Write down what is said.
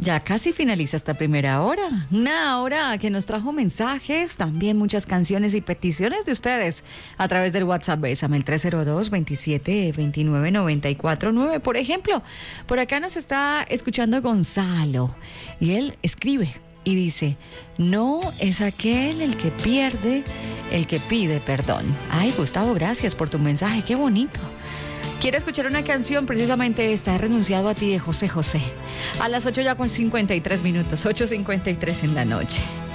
Ya casi finaliza esta primera hora. Una hora que nos trajo mensajes, también muchas canciones y peticiones de ustedes a través del WhatsApp. Bésame el 302-2729-949. Por ejemplo, por acá nos está escuchando Gonzalo y él escribe y dice: no es aquel el que pierde, el que pide perdón. Ay, Gustavo, gracias por tu mensaje, qué bonito. Quiere escuchar una canción, precisamente esta, He renunciado a ti, de José José. A las 8 ya con 53 minutos, 8:53 en la noche.